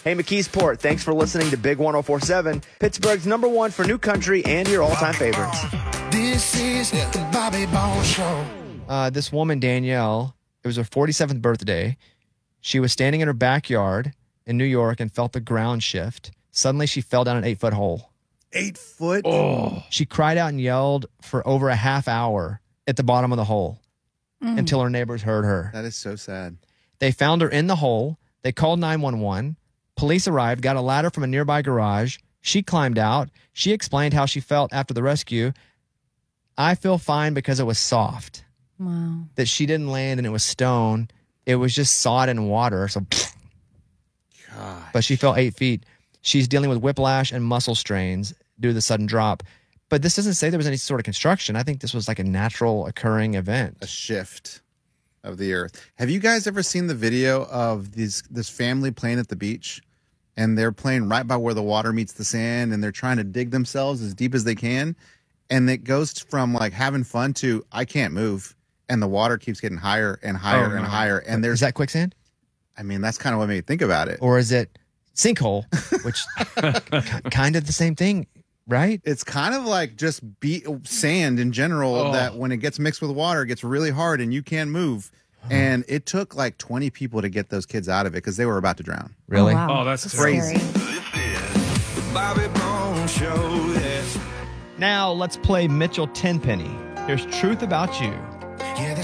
Hey, McKeesport, thanks for listening to Big 104.7, Pittsburgh's #1 for new country and your all-time favorites. This is the Bobby Bones Show. This woman, Danielle, it was her 47th birthday. She was standing in her backyard in New York and felt the ground shift. Suddenly, she fell down an 8-foot hole. 8 foot? Oh. She cried out and yelled for over a half hour at the bottom of the hole until her neighbors heard her. That is so sad. They found her in the hole. They called 911. Police arrived, got a ladder from a nearby garage. She climbed out. She explained how she felt after the rescue. I feel fine because it was soft. Wow. That she didn't land and it was stone. It was just sod and water. So, but she fell 8 feet. She's dealing with whiplash and muscle strains due to the sudden drop. But this doesn't say there was any sort of construction. I think this was like a natural occurring event. A shift of the earth. Have you guys ever seen the video of this family playing at the beach? And they're playing right by where the water meets the sand, and they're trying to dig themselves as deep as they can. And it goes from like having fun to I can't move, and the water keeps getting higher and higher and higher. And Is that quicksand? I mean, that's kind of what made me think about it. Or is it sinkhole, which kind of the same thing, right? It's kind of like just sand in general that when it gets mixed with water, it gets really hard and you can't move. And it took like 20 people to get those kids out of it because they were about to drown. Really? Oh, wow. Oh, that's crazy. The Bobby Bones Show, yes. Now let's play Mitchell Tenpenny. Here's Truth About You. Yeah,